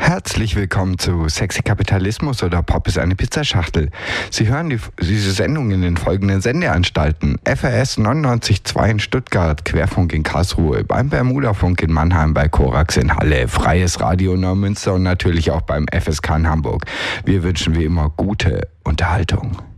Herzlich willkommen zu Sexy Kapitalismus oder Pop ist eine Pizzaschachtel. Sie hören diese Sendung in den folgenden Sendeanstalten: FRS 99.2 in Stuttgart, Querfunk in Karlsruhe, beim Bermudafunk in Mannheim, bei Korax in Halle, Freies Radio Neumünster und natürlich auch beim FSK in Hamburg. Wir wünschen wie immer gute Unterhaltung.